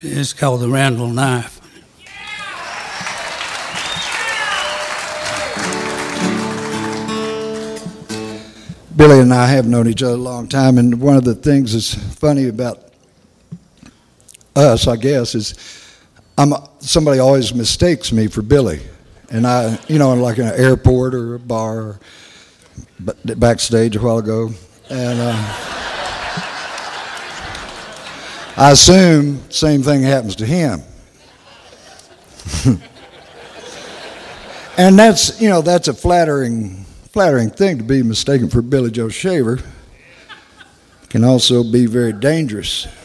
It's called the Randall Knife. Billy and I have known each other a long time, and one of the things that's funny about us, I guess, is somebody always mistakes me for Billy. And I, like in an airport or a bar, or backstage a while ago, and I assume same thing happens to him. And that's a flattering thing to be mistaken for Billy Joe Shaver. Can also be very dangerous.